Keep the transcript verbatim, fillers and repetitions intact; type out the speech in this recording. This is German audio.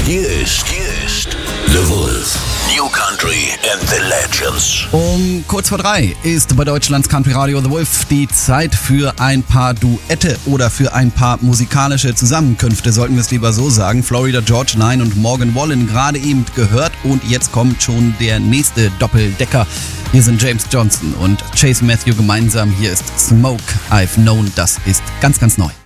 Hier ist, hier ist The Wolf. New Country and the Legends. Um kurz vor drei ist bei Deutschlands Country Radio The Wolf die Zeit für ein paar Duette oder für ein paar musikalische Zusammenkünfte, sollten wir es lieber so sagen. Florida Georgia Line und Morgan Wallen gerade eben gehört und jetzt kommt schon der nächste Doppeldecker. Hier sind James Johnson und Chase Matthew gemeinsam. Hier ist Smoke, I've Known. Das ist ganz, ganz neu.